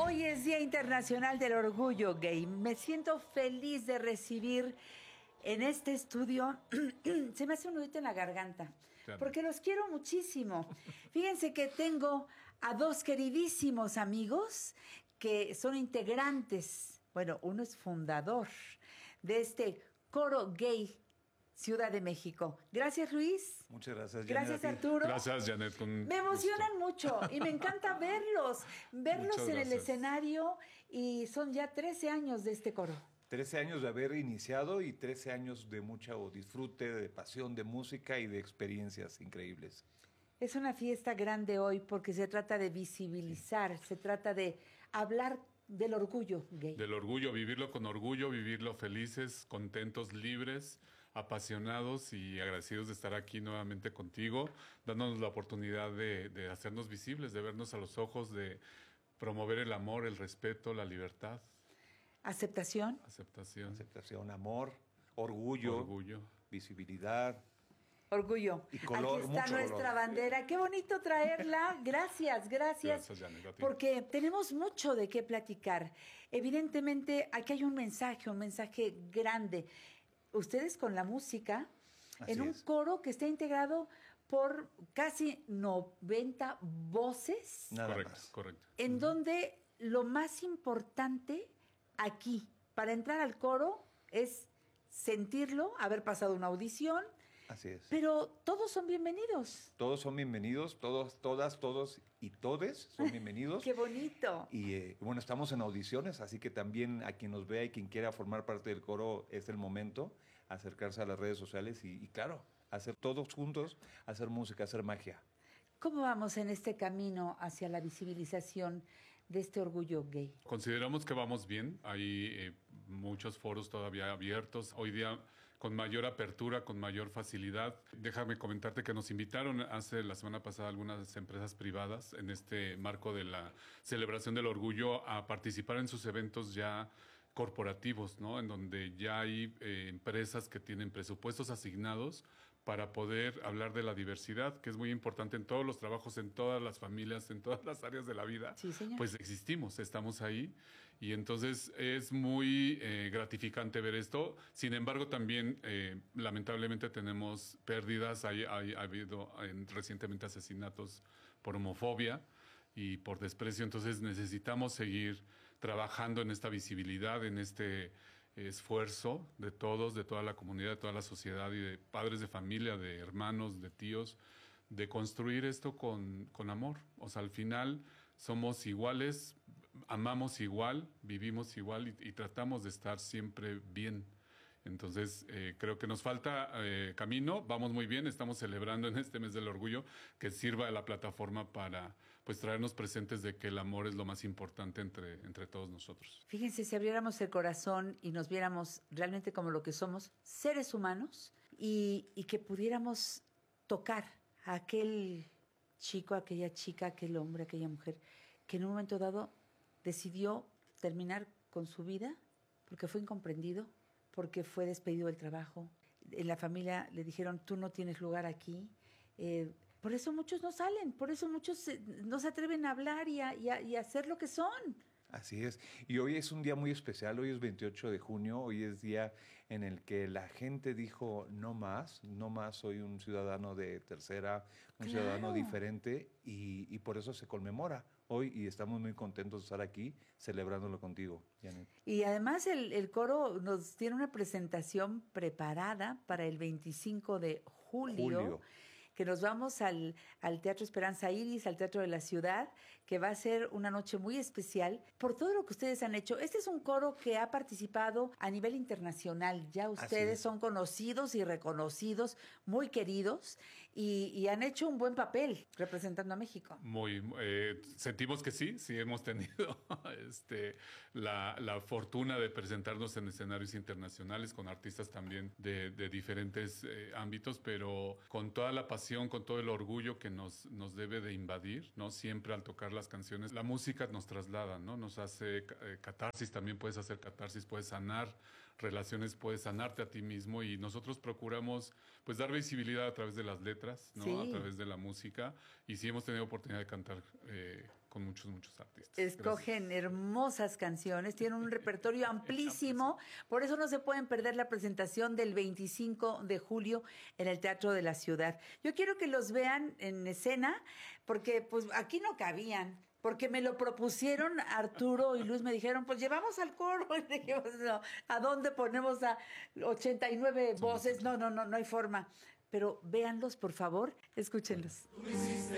Hoy es Día Internacional del Orgullo Gay. Me siento feliz de recibir en este estudio, se me hace un nudito en la garganta, porque los quiero muchísimo. Fíjense que tengo a dos queridísimos amigos que son integrantes, bueno, uno es fundador de este coro gay Ciudad de México. Gracias, Luis. Muchas gracias, Janet. Gracias, Arturo. Gracias, Janet. Me emocionan mucho y me encanta verlos en el escenario, y son ya 13 años de este coro. 13 años de haber iniciado y 13 años de mucho disfrute, de pasión, de música y de experiencias increíbles. Es una fiesta grande hoy porque se trata de visibilizar, se trata de hablar del orgullo gay. Del orgullo, vivirlo con orgullo, vivirlo felices, contentos, libres, apasionados y agradecidos de estar aquí nuevamente contigo, dándonos la oportunidad de hacernos visibles, de vernos a los ojos, de promover el amor, el respeto, la libertad. ¿Aceptación? Aceptación, amor, orgullo, visibilidad. Orgullo. Y color, aquí está mucho nuestra color. Bandera. Qué bonito traerla. Gracias. Gracias, Janet, porque tenemos mucho de qué platicar. Evidentemente, aquí hay un mensaje grande. Ustedes con la música, Así en un es. coro que está integrado por casi 90 voces. Nada más. Correcto. En donde lo más importante aquí, para entrar al coro, es sentirlo, haber pasado una audición. Así es. Pero todos son bienvenidos. Todos son bienvenidos, todos y todes son bienvenidos. ¡Qué bonito! Y bueno, estamos en audiciones, así que también a quien nos vea y quien quiera formar parte del coro es el momento, acercarse a las redes sociales y claro, hacer todos juntos, hacer música, hacer magia. ¿Cómo vamos en este camino hacia la visibilización de este orgullo gay? Consideramos que vamos bien. Hay muchos foros todavía abiertos. Hoy día con mayor apertura, con mayor facilidad. Déjame comentarte que nos invitaron la semana pasada algunas empresas privadas en este marco de la celebración del orgullo a participar en sus eventos ya corporativos, ¿no? En donde ya hay empresas que tienen presupuestos asignados para poder hablar de la diversidad, que es muy importante en todos los trabajos, en todas las familias, en todas las áreas de la vida. Sí, señor. Pues existimos, estamos ahí, y entonces es muy gratificante ver esto. Sin embargo, también lamentablemente tenemos pérdidas. Ha habido recientemente asesinatos por homofobia y por desprecio, entonces necesitamos seguir trabajando en esta visibilidad, en este esfuerzo de todos, de toda la comunidad, de toda la sociedad y de padres de familia, de hermanos, de tíos, de construir esto con amor. O sea, al final somos iguales, amamos igual, vivimos igual y tratamos de estar siempre bien. Entonces, creo que nos falta camino, vamos muy bien, estamos celebrando en este mes del orgullo que sirva de la plataforma para pues traernos presentes de que el amor es lo más importante entre todos nosotros. Fíjense, si abriéramos el corazón y nos viéramos realmente como lo que somos, seres humanos, y que pudiéramos tocar a aquel chico, aquella chica, aquel hombre, aquella mujer, que en un momento dado decidió terminar con su vida porque fue incomprendido, porque fue despedido del trabajo. En la familia le dijeron, tú no tienes lugar aquí. Por eso muchos no salen, por eso muchos no se atreven a hablar y a ser lo que son. Así es. Y hoy es un día muy especial, hoy es 28 de junio, hoy es día en el que la gente dijo no más, soy un ciudadano de tercera, un Claro. ciudadano diferente y por eso se conmemora hoy y estamos muy contentos de estar aquí celebrándolo contigo, Janet. Y además el coro nos tiene una presentación preparada para el 25 de julio. Que nos vamos al Teatro Esperanza Iris, al Teatro de la Ciudad, que va a ser una noche muy especial por todo lo que ustedes han hecho. Este es un coro que ha participado a nivel internacional. Ya ustedes son conocidos y reconocidos, muy queridos, y han hecho un buen papel representando a México. Sentimos que sí hemos tenido la fortuna de presentarnos en escenarios internacionales con artistas también de diferentes ámbitos, pero con toda la pasión, con todo el orgullo que nos debe de invadir, ¿no? Siempre al tocar las canciones, la música nos traslada, ¿no? Nos hace catarsis, también puedes hacer catarsis, puedes sanar relaciones, puedes sanarte a ti mismo, y nosotros procuramos pues dar visibilidad a través de las letras, ¿no? Sí. A través de la música, y sí hemos tenido oportunidad de cantar con muchos, muchos artistas. Escogen Gracias. hermosas canciones, tienen un repertorio amplísimo, por eso no se pueden perder la presentación del 25 de julio en el Teatro de la Ciudad. Yo quiero que los vean en escena, porque pues aquí no cabían. Porque me lo propusieron Arturo y Luis, me dijeron, pues llevamos al coro. Y dije, pues, no, ¿a dónde ponemos a 89 voces? No hay forma. Pero véanlos, por favor, escúchenlos.